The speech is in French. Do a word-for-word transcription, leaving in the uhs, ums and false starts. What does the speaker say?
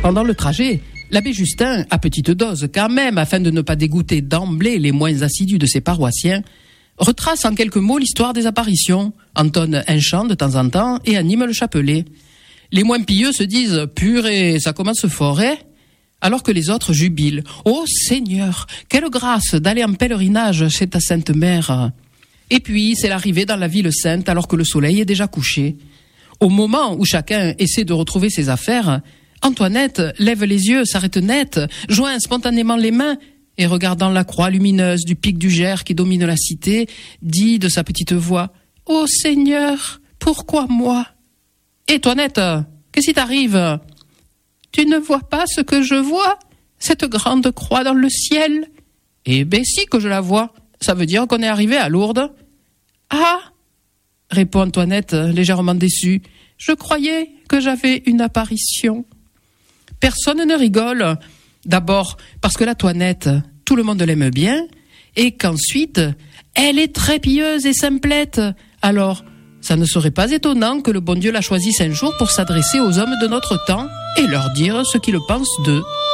Pendant le trajet, l'abbé Justin, à petite dose quand même, afin de ne pas dégoûter d'emblée les moins assidus de ses paroissiens, retrace en quelques mots l'histoire des apparitions, entonne un chant de temps en temps et anime le chapelet. Les moins pieux se disent « Purée, ça commence fort, hein ?» alors que les autres jubilent « Oh Seigneur, quelle grâce d'aller en pèlerinage chez ta Sainte Mère !» Et puis, c'est l'arrivée dans la ville sainte alors que le soleil est déjà couché. Au moment où chacun essaie de retrouver ses affaires, Antoinette lève les yeux, s'arrête net, joint spontanément les mains et regardant la croix lumineuse du pic du Gers qui domine la cité, dit de sa petite voix « Ô Seigneur, pourquoi moi ?»« Et Toinette, qu'est-ce qui t'arrive ?»« Tu ne vois pas ce que je vois, cette grande croix dans le ciel ?»« Eh ben si que je la vois, ça veut dire qu'on est arrivé à Lourdes. »« Ah !» répond Antoinette, légèrement déçue. « Je croyais que j'avais une apparition. » Personne ne rigole. D'abord parce que la Toinette, tout le monde l'aime bien, et qu'ensuite, elle est très pieuse et simplette. Alors, ça ne serait pas étonnant que le bon Dieu la choisisse un jour pour s'adresser aux hommes de notre temps et leur dire ce qu'il pense d'eux.